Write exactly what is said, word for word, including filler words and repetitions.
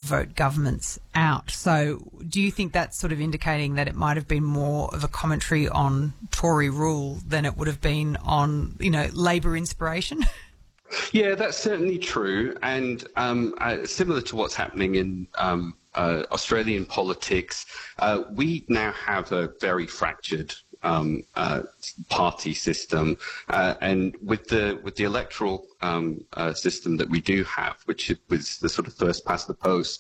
vote governments out. So do you think that's sort of indicating that it might have been more of a commentary on Tory rule than it would have been on, you know, Labor inspiration? Yeah, that's certainly true. And um, uh, similar to what's happening in um, uh, Australian politics, uh, we now have a very fractured um, uh, party system. Uh, and with the with the electoral um, uh, system that we do have, which was the sort of first past the post,